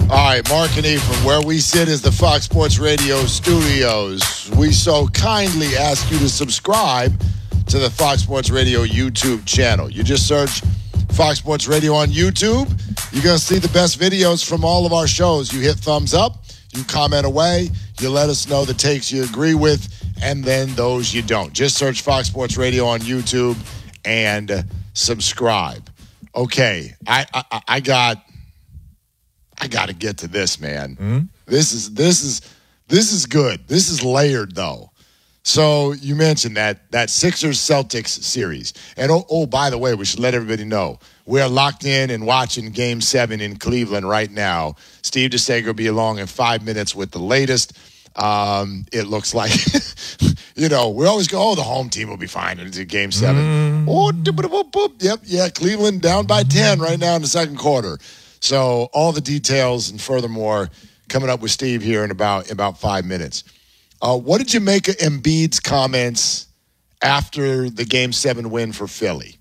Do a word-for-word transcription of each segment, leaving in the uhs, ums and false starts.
All right, Mark and Ephraim, where we sit is the Fox Sports Radio studios. We so kindly ask you to subscribe to the Fox Sports Radio YouTube channel. You just search Fox Sports Radio on YouTube. You're going to see the best videos from all of our shows. You hit thumbs up, you comment away, you let us know the takes you agree with, and then those you don't. Just search Fox Sports Radio on YouTube and subscribe. Okay, I I, I got I got to get to this, man. Mm-hmm. This is this is this is good. This is layered though. So you mentioned that that Sixers Celtics series, and oh, oh by the way, we should let everybody know we are locked in and watching Game Seven in Cleveland right now. Steve DeSager will be along in five minutes with the latest. Um, it looks like, you know, we always go, oh, the home team will be fine into Game Seven. Mm. Oh, boop, boop, boop. Yep, yeah, Cleveland down by ten right now in the second quarter. So all the details and furthermore coming up with Steve here in about about five minutes. Uh, what did you make of Embiid's comments after the Game Seven win for Philly?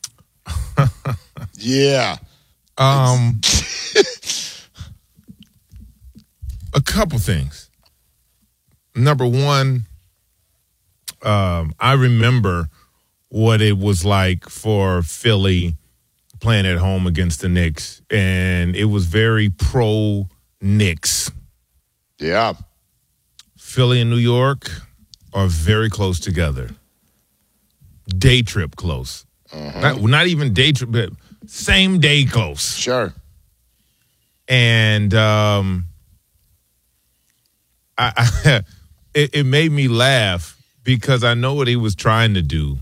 yeah, um, a couple things. Number one, um, I remember what it was like for Philly playing at home against the Knicks, and it was very pro-Knicks. Yeah. Philly and New York are very close together. Day trip close. Uh-huh. Not, not even day trip, but same day close. Sure. And um, I... I It, it made me laugh because I know what he was trying to do.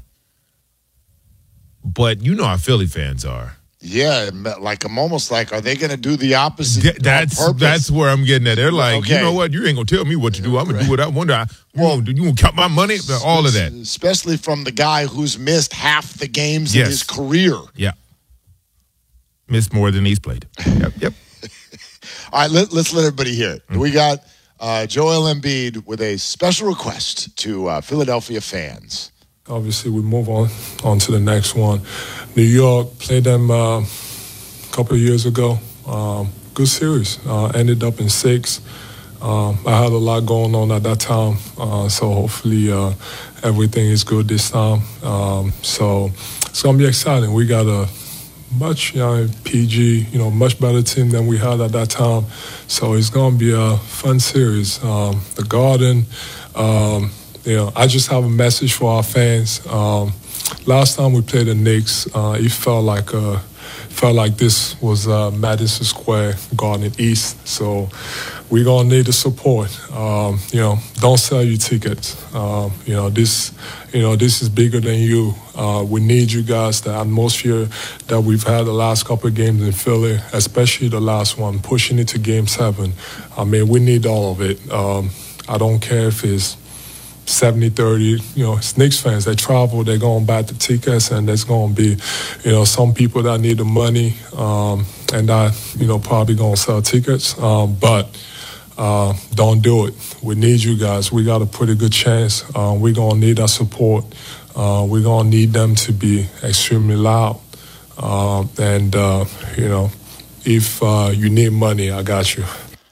But you know how Philly fans are. Yeah, like I'm almost like, are they going to do the opposite? Th- that's on purpose? That's where I'm getting at. They're like, okay. You know what? You ain't going to tell me what to do. I'm going to do what I want to. You well, you going to cut my money? All of that. Especially from the guy who's missed half the games yes. in his career. Yeah. Missed more than he's played. Yep. Yep. All right, let, let's let everybody hear it. Mm-hmm. We got Uh, Joel Embiid with a special request to uh, Philadelphia fans. Obviously, we move on, on to the next one. New York played them uh, a couple of years ago. Um, good series. Uh, ended up in six. Um, I had a lot going on at that time, uh, so hopefully uh, everything is good this time. Um, so it's going to be exciting. We got a much you know, P G, you know, much better team than we had at that time. So it's going to be a fun series. Um, the Garden, um, you know, I just have a message for our fans. Um, last time we played the Knicks, uh, it felt like a, felt like this was uh, Madison Square Garden East. So we're going to need the support. Um, you know, don't sell your tickets. Um, you know, this, you know, this is bigger than you. Uh, we need you guys. The atmosphere that we've had the last couple of games in Philly, especially the last one, pushing it to Game Seven. I mean, we need all of it. Um, I don't care if it's seventy thirty, you know, Knicks fans, they travel, they're going to buy the tickets, and there's going to be, you know, some people that need the money um, and that, you know, probably going to sell tickets. Um, but uh, don't do it. We need you guys. We got a pretty good chance. Uh, we're going to need our support. Uh, we're going to need them to be extremely loud. Uh, and, uh, you know, if uh, you need money, I got you.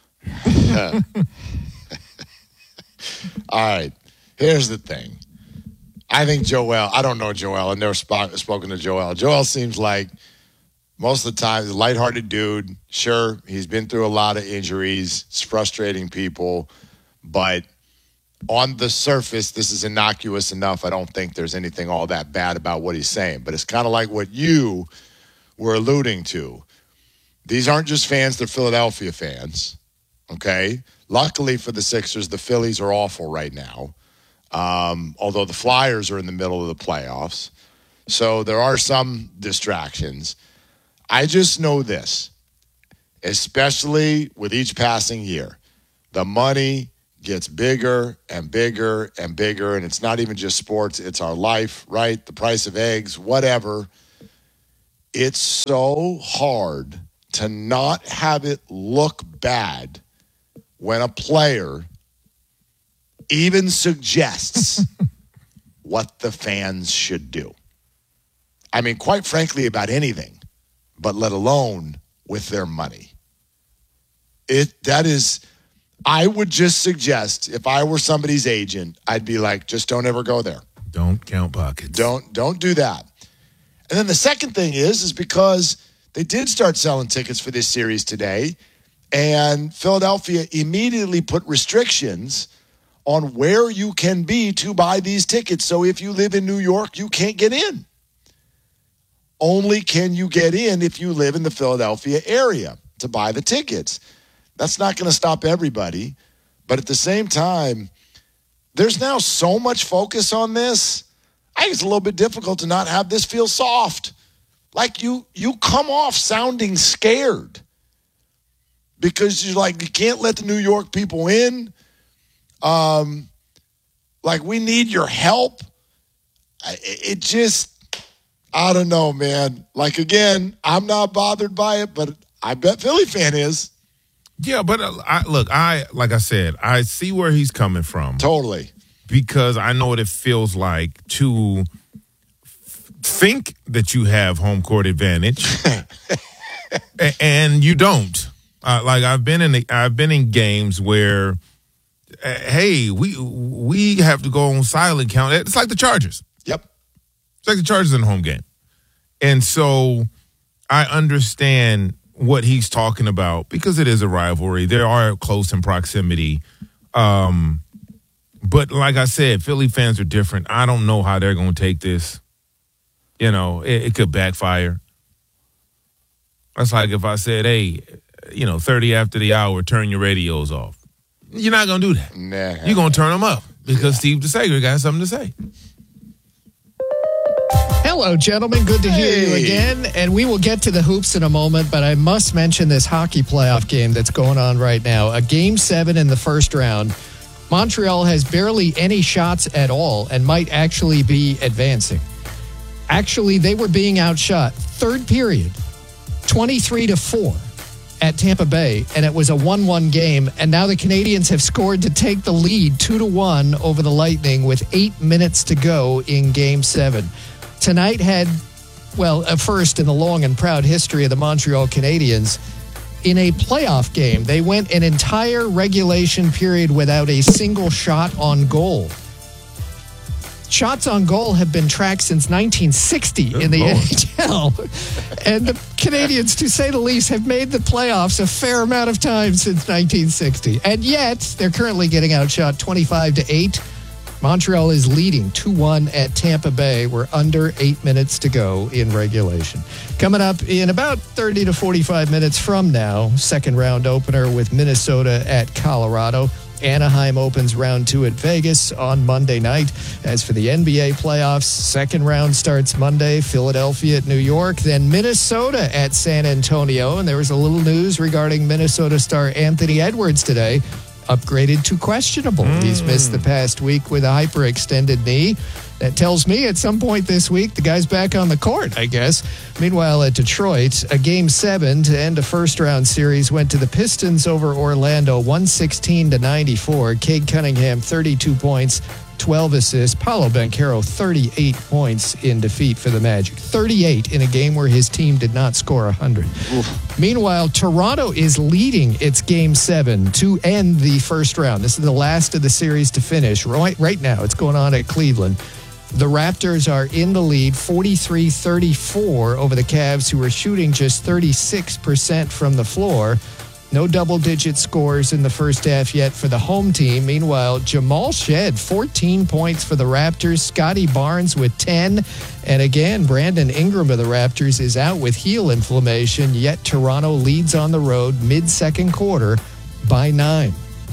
All right. Here's the thing. I think Joel, I don't know Joel. I've never sp- spoken to Joel. Joel seems like most of the time he's a lighthearted dude. Sure, he's been through a lot of injuries. It's frustrating people. But on the surface, this is innocuous enough. I don't think there's anything all that bad about what he's saying. But it's kind of like what you were alluding to. These aren't just fans, they're Philadelphia fans. Okay? Luckily for the Sixers, the Phillies are awful right now. Um, although the Flyers are in the middle of the playoffs. So there are some distractions. I just know this, especially with each passing year, the money gets bigger and bigger and bigger, and it's not even just sports, it's our life, right? The price of eggs, whatever. It's so hard to not have it look bad when a player even suggests what the fans should do. I mean, quite frankly, about anything, but let alone with their money. It that is, I would just suggest if I were somebody's agent, I'd be like, just don't ever go there. Don't count pockets. Don't don't do that. And then the second thing is, is because they did start selling tickets for this series today, and Philadelphia immediately put restrictions on where you can be to buy these tickets. So if you live in New York, you can't get in. Only can you get in if you live in the Philadelphia area to buy the tickets. That's not going to stop everybody. But at the same time, there's now so much focus on this. I think it's a little bit difficult to not have this feel soft. Like you you come off sounding scared because you're like, you can't let the New York people in. Um, like, we need your help. It, it just, I don't know, man. Like, again, I'm not bothered by it, but I bet Philly fan is. Yeah, but uh, I, look, I like I said, I see where he's coming from. Totally. Because I know what it feels like to f- think that you have home court advantage, a- and you don't. Uh, like I've been in, the, I've been in games where, uh, hey, we we have to go on silent count. It's like the Chargers. Yep. It's like the Chargers in the home game, and so I understand what he's talking about because it is a rivalry. They are close in proximity. Um, But like I said, Philly fans are different. I don't know how they're going to take this. You know, it, it could backfire. That's like if I said, hey, you know, thirty after the hour, turn your radios off. You're not going to do that. Nah. You're going to turn them up because yeah. Steve DeSager got something to say. Hello, gentlemen. Good to hear hey. you again. And we will get to the hoops in a moment, but I must mention this hockey playoff game that's going on right now. A game seven in the first round. Montreal has barely any shots at all and might actually be advancing. Actually, they were being outshot. Third period, twenty-three to four at Tampa Bay, and it was a one one game. And now the Canadiens have scored to take the lead two to one over the Lightning with eight minutes to go in game seven. Tonight had, well, a first in the long and proud history of the Montreal Canadiens. In a playoff game, they went an entire regulation period without a single shot on goal. Shots on goal have been tracked since nineteen sixty Good in the Lord. N H L. And the Canadiens, to say the least, have made the playoffs a fair amount of times since nineteen sixty. And yet, they're currently getting outshot twenty-five to eight. Montreal is leading two one at Tampa Bay. We're under eight minutes to go in regulation. Coming up in about thirty to forty-five minutes from now, second round opener with Minnesota at Colorado. Anaheim opens round two at Vegas on Monday night. As for the N B A playoffs, second round starts Monday, Philadelphia at New York, then Minnesota at San Antonio. And there was a little news regarding Minnesota star Anthony Edwards today. Upgraded to questionable. Mm. He's missed the past week with a hyperextended knee. That tells me at some point this week, the guy's back on the court, I guess. Meanwhile, at Detroit, a game seven to end a first-round series went to the Pistons over Orlando, one sixteen to ninety-four. Cade Cunningham, thirty-two points, twelve assists. Paolo Banchero, thirty-eight points in defeat for the Magic. thirty-eight in a game where his team did not score one hundred. Oof. Meanwhile, Toronto is leading its game seven to end the first round. This is the last of the series to finish. Right, right now, it's going on at Cleveland. The Raptors are in the lead, forty-three thirty-four over the Cavs, who are shooting just thirty-six percent from the floor. No double-digit scores in the first half yet for the home team. Meanwhile, Jamal Shed, fourteen points for the Raptors. Scotty Barnes with ten. And again, Brandon Ingram of the Raptors is out with heel inflammation, yet Toronto leads on the road mid-second quarter by nine.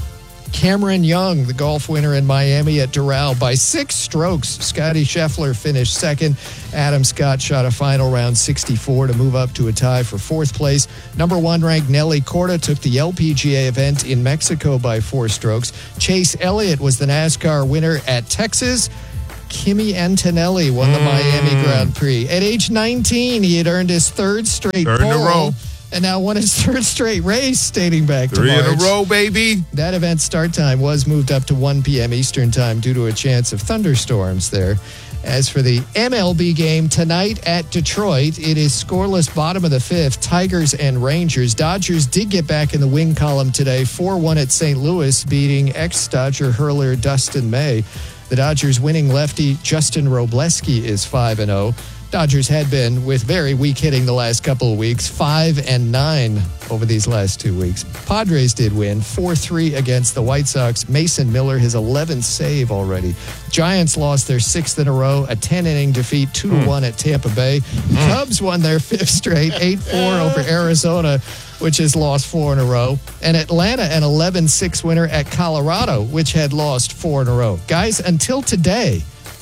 Cameron Young, the golf winner in Miami at Doral, by six strokes. Scotty Scheffler finished second. Adam Scott shot a final round sixty-four to move up to a tie for fourth place. Number one ranked Nelly Corda took the L P G A event in Mexico by four strokes. Chase Elliott was the NASCAR winner at Texas. Kimi Antonelli won the mm. Miami Grand Prix. At age nineteen, he had earned his third straight third pole. in a row. And now won his third straight race dating back Three to March. in a row, baby. That event start time was moved up to one p.m. Eastern time due to a chance of thunderstorms there. As for the M L B game tonight at Detroit, it is scoreless bottom of the fifth, Tigers and Rangers. Dodgers did get back in the win column today, four one at Saint Louis, beating ex-Dodger hurler Dustin May. The Dodgers winning lefty Justin Robleski is five and oh. Dodgers had been, with very weak hitting the last couple of weeks, five and nine over these last two weeks. Padres did win four three against the White Sox. Mason Miller, his eleventh save already. Giants lost their sixth in a row, a ten-inning defeat, two to one at Tampa Bay. Mm. Cubs won their fifth straight, eight four over Arizona, which has lost four in a row. And Atlanta, an eleven six winner at Colorado, which had lost four in a row. Guys, until today,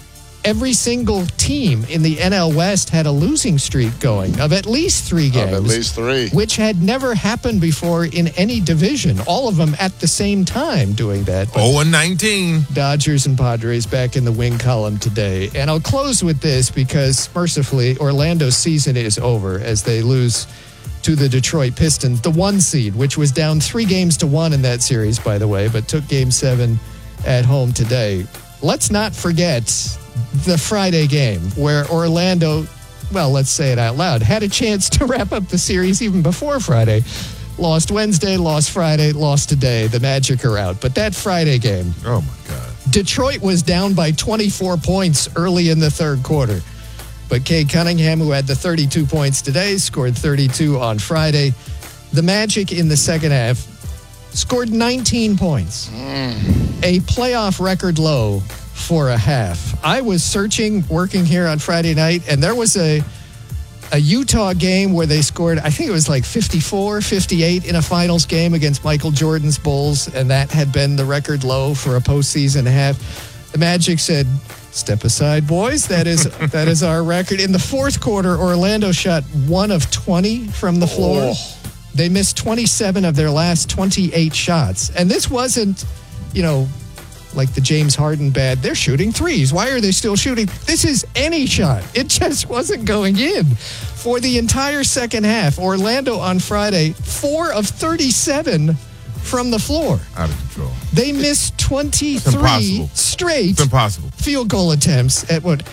every single team in the N L West had a losing streak going of at least three games. Of at least three. Which had never happened before in any division. All of them at the same time doing that. But oh and nineteen. Dodgers and Padres back in the win column today. And I'll close with this because, mercifully, Orlando's season is over as they lose to the Detroit Pistons, the one seed, which was down three games to one in that series, by the way, but took game seven at home today. Let's not forget the Friday game where Orlando, well, let's say it out loud, had a chance to wrap up the series even before Friday. Lost Wednesday, lost Friday, lost today. The Magic are out. But that Friday game, oh my God, Detroit was down by twenty-four points early in the third quarter. But Cade Cunningham, who had the thirty-two points today, scored thirty-two on Friday. The Magic in the second half scored nineteen points, mm. a playoff record low for a half. I was searching, working here on Friday night, and there was a a Utah game where they scored, I think it was like fifty-four, fifty-eight in a finals game against Michael Jordan's Bulls, and that had been the record low for a postseason half. The Magic said, step aside, boys. That is that is our record. In the fourth quarter, Orlando shot one of twenty from the floor. Oh. They missed twenty-seven of their last twenty-eight shots. And this wasn't, you know, like the James Harden bad. They're shooting threes. Why are they still shooting? This is any shot. It just wasn't going in. For the entire second half, Orlando on Friday, four of thirty-seven from the floor. Out of control. They missed twenty-three straight it's impossible. field goal attempts at what?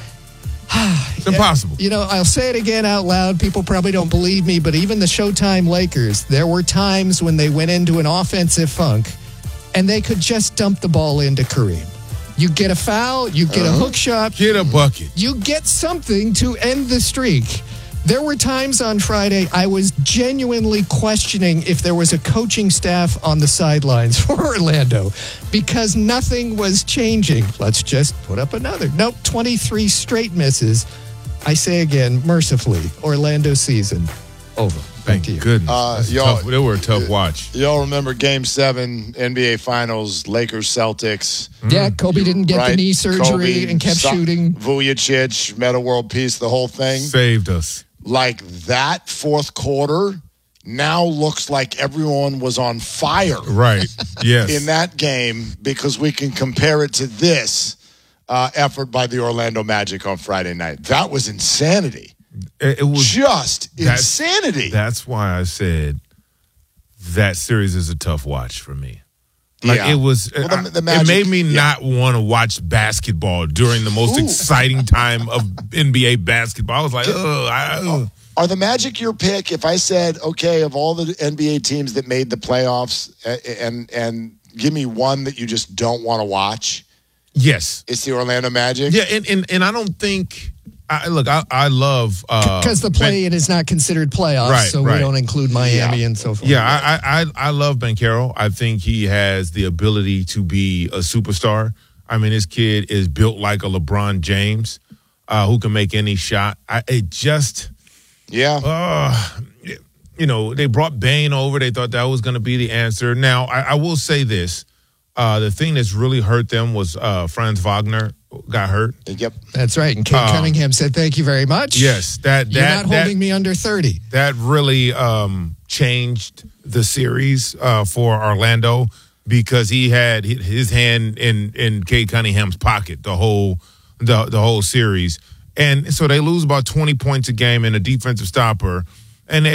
It's impossible. You know, I'll say it again out loud. People probably don't believe me, but even the Showtime Lakers, there were times when they went into an offensive funk and they could just dump the ball into Kareem. You get a foul, you get uh-huh. a hook shot. Get a bucket. You get something to end the streak. There were times on Friday I was genuinely questioning if there was a coaching staff on the sidelines for Orlando because nothing was changing. Let's just put up another. Nope, twenty-three straight misses. I say again, mercifully, Orlando's season over. Thank you. Goodness. Uh, y'all, tough, they were a tough watch. Y'all remember Game seven, N B A Finals, Lakers, Celtics. Mm. Yeah, Kobe didn't get right? the knee surgery Kobe, and kept Sa- shooting. Vujacic, Metta World Peace, the whole thing. Saved us. Like that fourth quarter now looks like everyone was on fire. Right, yes. In that game because we can compare it to this uh, effort by the Orlando Magic on Friday night. That was insanity. It, it was just that's, insanity. That's why I said that series is a tough watch for me. Like yeah. it was, well, the, the I, Magic, it made me yeah. not want to watch basketball during the most Ooh. exciting time of N B A basketball. I was like, oh, I, are the Magic your pick? If I said, okay, of all the N B A teams that made the playoffs, and and give me one that you just don't want to watch. Yes, it's the Orlando Magic. Yeah, and and, and I don't think. I, look, I, I love because uh, the play-in is not considered playoffs, right, so right. we don't include Miami yeah. and so forth. Yeah, I, I I love Banchero. I think he has the ability to be a superstar. I mean, this kid is built like a LeBron James, uh, who can make any shot. I it just yeah. Uh, you know, they brought Bane over. They thought that was going to be the answer. Now, I, I will say this: uh, the thing that's really hurt them was uh, Franz Wagner. Got hurt. Yep, that's right. And Cade um, Cunningham said, "Thank you very much." Yes, that, that you're not that, holding me under thirty. That really um, changed the series uh, for Orlando because he had his hand in in Cade Cunningham's pocket the whole the the whole series, and so they lose about twenty points a game and a defensive stopper.